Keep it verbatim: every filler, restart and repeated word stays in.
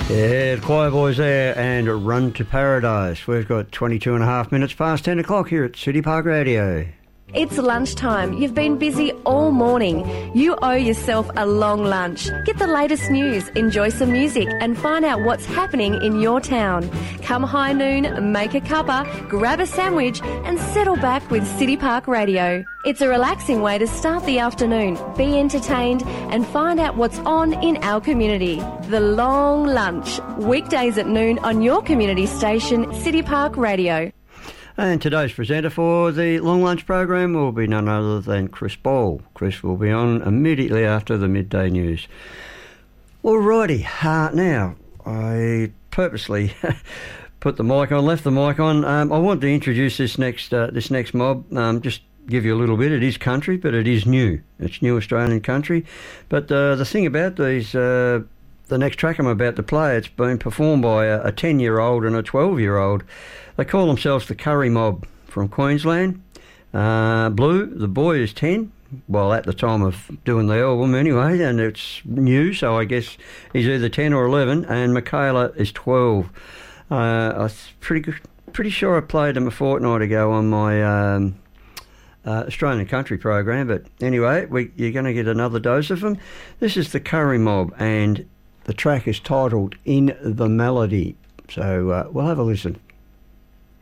Yeah, the Choir Boys there and Run to Paradise. We've got twenty-two and a half minutes past ten o'clock here at City Park Radio. It's lunchtime. You've been busy all morning. You owe yourself a long lunch. Get the latest news, enjoy some music and find out what's happening in your town. Come high noon, make a cuppa, grab a sandwich and settle back with City Park Radio. It's a relaxing way to start the afternoon, be entertained and find out what's on in our community. The Long Lunch, weekdays at noon on your community station, City Park Radio. And today's presenter for the Long Lunch program will be none other than Chris Ball. Chris will be on immediately after the midday news. Alrighty, uh, now, I purposely put the mic on, left the mic on. Um, I want to introduce this next uh, this next mob, um, just give you a little bit. It is country, but it is new. It's new Australian country. But uh, the thing about these... Uh, The next track I'm about to play, it's been performed by a ten-year-old and a twelve-year-old. They call themselves the Curry Mob from Queensland. Uh, Blue, the boy, is ten. Well, at the time of doing the album anyway, and it's new, so I guess he's either ten or eleven. And Michaela is twelve. Uh, I was pretty good, pretty sure I played them a fortnight ago on my um, uh, Australian country program. But anyway, we, you're going to get another dose of them. This is the Curry Mob, and the track is titled In the Melody. So uh, we'll have a listen.